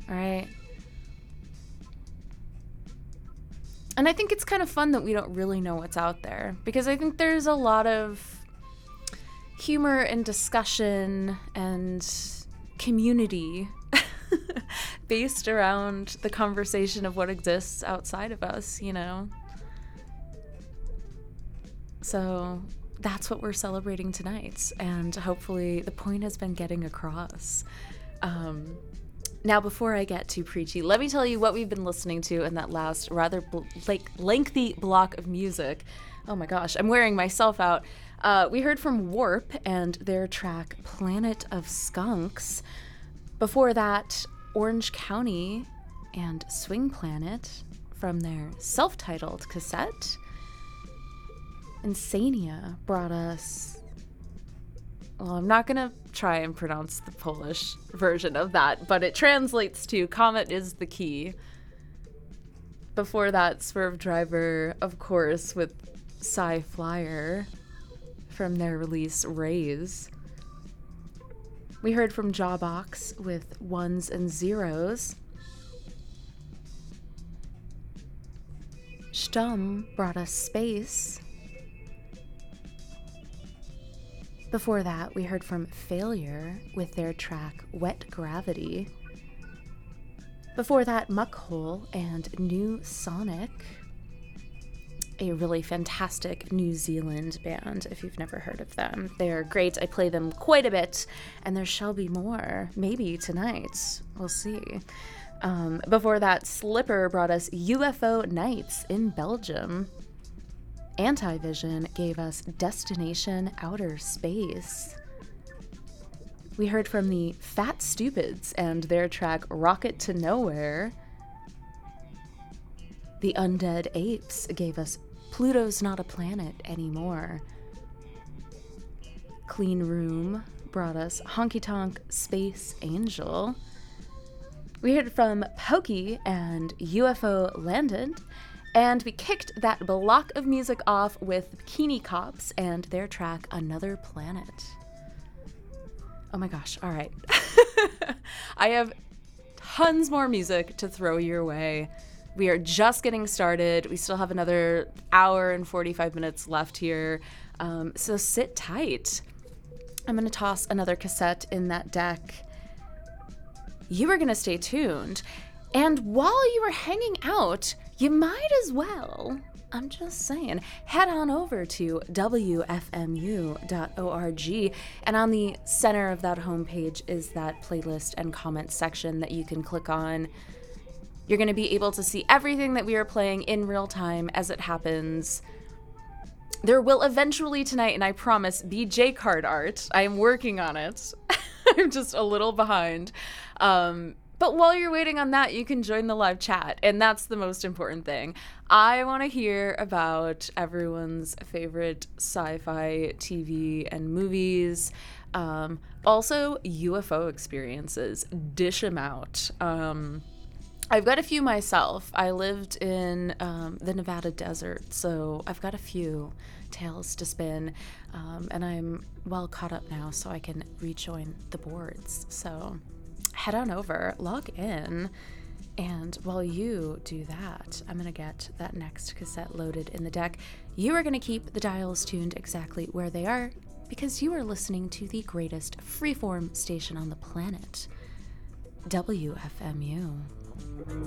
All right. And I think it's kind of fun that we don't really know what's out there, because I think there's a lot of humor and discussion and community based around the conversation of what exists outside of us, you know? So that's what we're celebrating tonight, and hopefully the point has been getting across. Now, before I get too preachy, let me tell you what we've been listening to in that last rather lengthy block of music. Oh my gosh, I'm wearing myself out. We heard from Warp and their track Planet of Skunks. Before that, Orange County and Swing Planet from their self-titled cassette. Insania brought us... Well, I'm not going to try and pronounce the Polish version of that, but it translates to Comet is the Key. Before that, Swerve Driver, of course, with Psy Flyer from their release Raise. We heard from Jawbox with Ones and Zeros. Stumm brought us Space. Before that, we heard from Failure with their track Wet Gravity. Before that, Muckhole and New Sonic, a really fantastic New Zealand band, if you've never heard of them. They're great. I play them quite a bit, and there shall be more, maybe tonight. We'll see. Before that, Slipper brought us UFO Nights in Belgium. Antivision gave us Destination Outer Space. We heard from the Fat Stupids and their track Rocket to Nowhere. The Undead Apes gave us Pluto's Not a Planet Anymore. Clean Room brought us Honky Tonk Space Angel. We heard from Pokey and UFO Landed. And we kicked that block of music off with Bikini Cops and their track Another Planet. Oh my gosh, all right. I have tons more music to throw your way. We are just getting started. We still have another hour and 45 minutes left here. So sit tight. I'm going to toss another cassette in that deck. You are going to stay tuned. And while you are hanging out, you might as well, I'm just saying, head on over to wfmu.org, and on the center of that homepage is that playlist and comment section that you can click on. You're going to be able to see everything that we are playing in real time as it happens. There will eventually tonight, and I promise, be J-card art. I am working on it. I'm just a little behind. But while you're waiting on that, you can join the live chat, and that's the most important thing. I want to hear about everyone's favorite sci-fi TV and movies. Also, UFO experiences. Dish them out. I've got a few myself. I lived in the Nevada desert, so I've got a few tales to spin, and I'm well caught up now, so I can rejoin the boards. So head on over, log in, and while you do that, I'm going to get that next cassette loaded in the deck. You are going to keep the dials tuned exactly where they are, because you are listening to the greatest freeform station on the planet, WFMU.